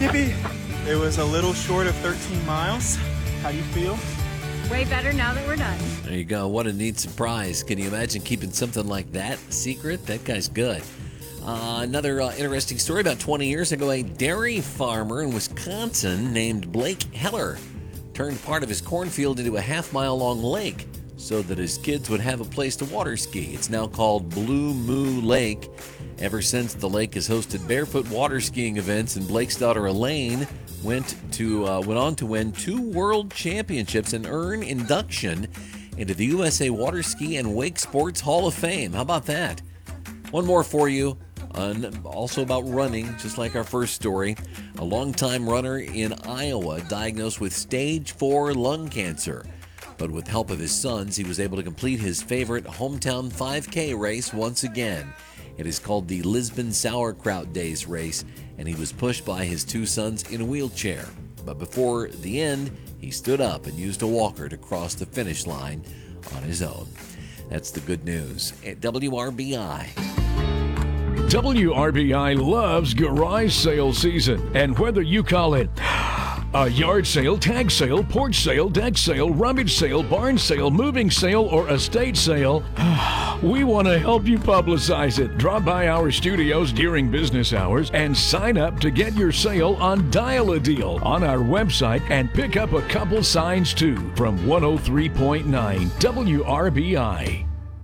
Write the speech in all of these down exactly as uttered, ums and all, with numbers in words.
Skippy, it was a little short of thirteen miles. How do you feel? Way better now that we're done. There you go. What a neat surprise. Can you imagine keeping something like that secret? That guy's good. Uh, another uh, interesting story. About twenty years ago, a dairy farmer in Wisconsin named Blake Heller turned part of his cornfield into a half-mile-long lake so that his kids would have a place to water ski. It's now called Blue Moo Lake. Ever since, the lake has hosted barefoot water skiing events, and Blake's daughter Elaine went to uh, went on to win two world championships and earn induction into the U S A Water Ski and Wake Sports Hall of Fame. How about that? One more for you, uh, also about running, just like our first story. A longtime runner in Iowa diagnosed with stage four lung cancer. But with help of his sons, he was able to complete his favorite hometown five K race once again. It is called the Lisbon Sauerkraut Days race, and he was pushed by his two sons in a wheelchair. But before the end, he stood up and used a walker to cross the finish line on his own. That's the good news at W R B I. W R B I loves garage sale season, and whether you call it a yard sale, tag sale, porch sale, deck sale, rummage sale, barn sale, moving sale, or estate sale, we want to help you publicize it. Drop by our studios during business hours and sign up to get your sale on Dial a Deal on our website and pick up a couple signs too from one oh three point nine W R B I.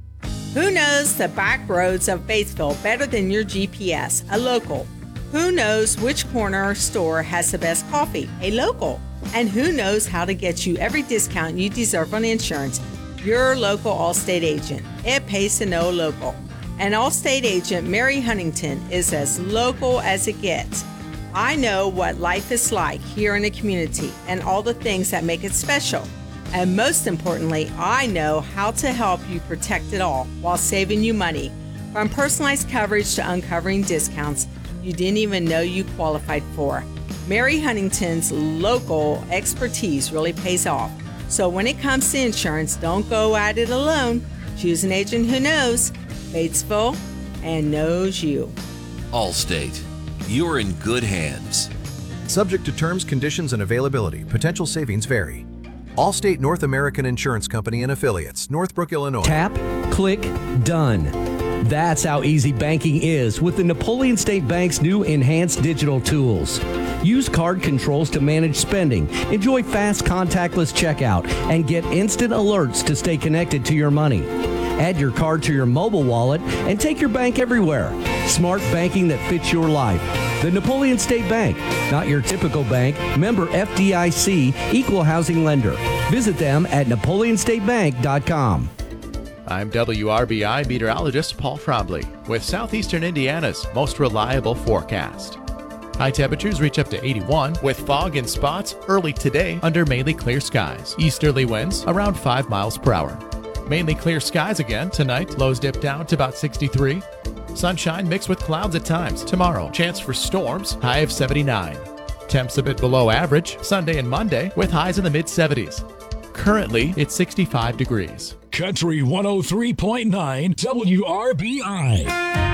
Who knows the back roads of Batesville better than your G P S? A local. Who knows which corner store has the best coffee? A local. And who knows how to get you every discount you deserve on insurance? Your local Allstate agent. It pays to know local. And Allstate agent Mary Huntington is as local as it gets. I know what life is like here in the community and all the things that make it special. And most importantly, I know how to help you protect it all while saving you money. From personalized coverage to uncovering discounts you didn't even know you qualified for. Mary Huntington's local expertise really pays off. So when it comes to insurance, don't go at it alone. Choose an agent who knows Batesville and knows you. Allstate, you're in good hands. Subject to terms, conditions, and availability. Potential savings vary. Allstate North American Insurance Company and Affiliates, Northbrook, Illinois. Tap, click, done. That's how easy banking is with the Napoleon State Bank's new enhanced digital tools. Use card controls to manage spending, enjoy fast contactless checkout, and get instant alerts to stay connected to your money. Add your card to your mobile wallet and take your bank everywhere. Smart banking that fits your life. The Napoleon State Bank, not your typical bank, member F D I C, equal housing lender. Visit them at napoleon state bank dot com. I'm W R B I meteorologist Paul Frobley with Southeastern Indiana's most reliable forecast. High temperatures reach up to eighty-one with fog in spots early today under mainly clear skies. Easterly winds around five miles per hour. Mainly clear skies again tonight. Lows dip down to about sixty-three. Sunshine mixed with clouds at times. Tomorrow, chance for storms, high of seventy-nine. Temps a bit below average Sunday and Monday with highs in the mid seventies. Currently, it's sixty-five degrees. Country one oh three point nine W R B I.